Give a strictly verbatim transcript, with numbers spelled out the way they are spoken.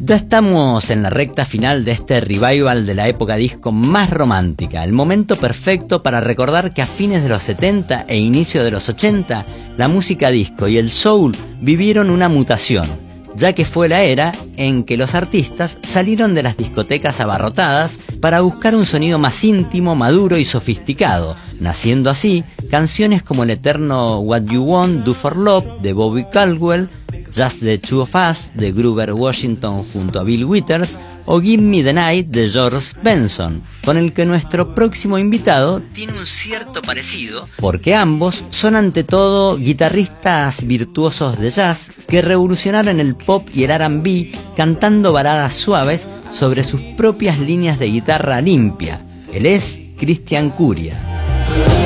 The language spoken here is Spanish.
Ya estamos en la recta final de este revival de la época disco más romántica, el momento perfecto para recordar que a fines de los setenta e inicio de los ochenta, la música disco y el soul vivieron una mutación, ya que fue la era en que los artistas salieron de las discotecas abarrotadas para buscar un sonido más íntimo, maduro y sofisticado, naciendo así canciones como el eterno What You Want, Do For Love de Bobby Caldwell, Just the Two of Us de Grover Washington junto a Bill Withers o Give Me the Night de George Benson, con el que nuestro próximo invitado tiene un cierto parecido, porque ambos son ante todo guitarristas virtuosos de jazz que revolucionaron el pop y el R and B cantando baladas suaves sobre sus propias líneas de guitarra limpia. Él es Cristian Curia.